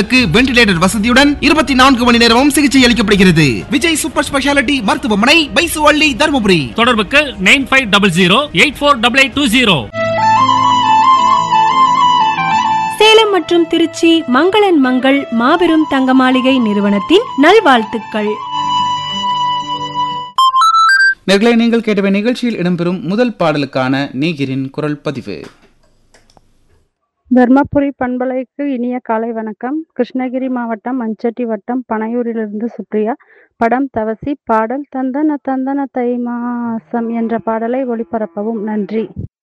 நோயாளிகளுக்கு வெண்டிலேட்டர் வசதியுடன் 24 மணி நேரமும் சிகிச்சை அளிக்கப்படுகிறது. விஜய் சூப்பர் ஸ்பெஷாலிட்டி மருத்துவமனை, பைசுவள்ளி, தருமபுரி. தொடர்புக்கு 9500848820. சேலம் மற்றும் திருச்சி மங்களன் மங்கள் மாபெரும் தங்க மாளிகை நிறுவனத்தின் நல்வாழ்த்துக்கள். நேயர்களே, நீங்கள் கேட்டவை நிகழ்ச்சியில் இடம்பெறும் முதல் பாடலுக்கான நேயரின் குரல் பதிவு. தர்மபுரி பண்பலைக்கு இனிய காலை வணக்கம். கிருஷ்ணகிரி மாவட்டம் மஞ்சட்டி வட்டம் பனையூரிலிருந்து சுப்ரியா. படம் தவசி. பாடல் தந்தன தந்தன தை மாசம் என்ற பாடலை ஒளிபரப்பவும். நன்றி.